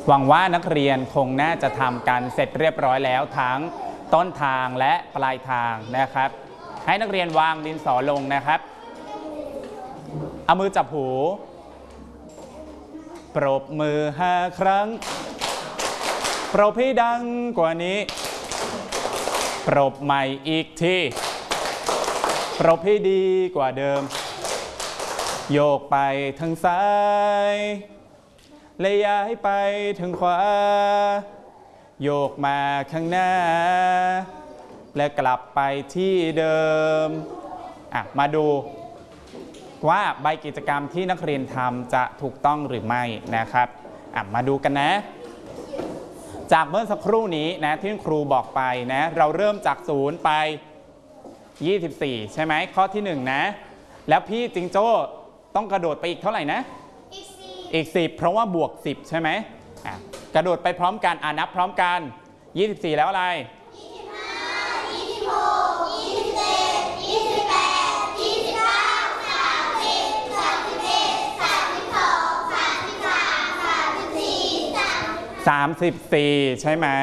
หวังว่านักเรียนคงน่าจะทำกันเสร็จเรียบร้อยแล้วทั้งต้นทางและปลายทางนะครับให้นักเรียนวางดินสอลงนะครับเอามือจับหูปรบมือ5 ครั้งปรบให้ดังกว่านี้ปรบใหม่อีกทีปรบให้ดีกว่าเดิมโยกไปทางซ้ายและย้ายไปทางขวาโยกมาข้างหน้าและกลับไปที่เดิมมาดูว่าใบกิจกรรมที่นักเรียนทำจะถูกต้องหรือไม่นะครับมาดูกันนะจากเมื่อสักครู่นี้นะที่ครูบอกไปนะเราเริ่มจาก0ไป24ใช่ไหมข้อที่1นะแล้วพี่จิงโจ้ต้องกระโดดไปอีกเท่าไหร่นะอีก10เพราะว่าบวก10ใช่ไหมกระโดดไปพร้อมกันนับพร้อมกัน24แล้วอะไร34ใช่ไหม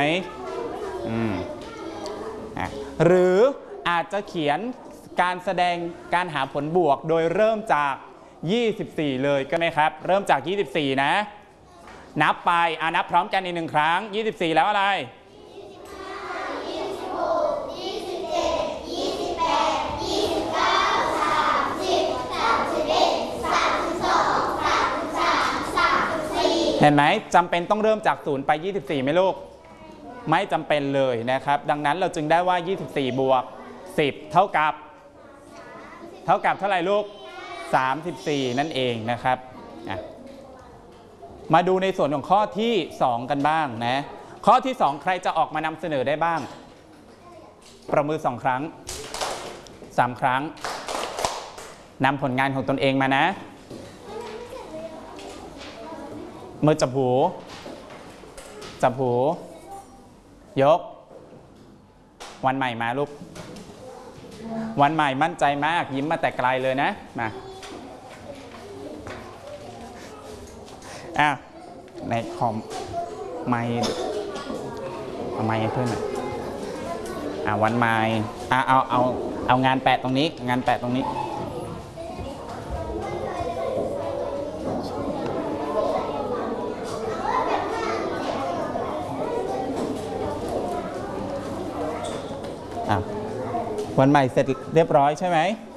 หรืออาจจะเขียนการแสดงการหาผลบวกโดยเริ่มจาก24เลยก็ได้ครับเริ่มจาก24นะนับไปนับพร้อมกันอีก1 ครั้ง24แล้วอะไรเห็นไหมจำเป็นต้องเริ่มจาก0ไป24ไหมลูกไม่จำเป็นเลยนะครับดังนั้นเราจึงได้ว่า24บวก10เท่ากับเท่าไหร่ลูก34นั่นเองนะครับมาดูในส่วนของข้อที่2กันบ้างนะข้อที่2ใครจะออกมานำเสนอได้บ้างประมือ2 ครั้ง3 ครั้งนำผลงานของตนเองมานะมือจับหูยกวันใหม่มาลูกวันใหม่มั่นใจมากยิ้มมาแต่ไกลเลยนะมาในคอมไม่เอาไม้ให้เพื่อนหน่อยวันใหม่เอางานแปะตรงนี้งานแปะตรงนี้วันใหม่เสร็จเรียบร้อยใช่ไหม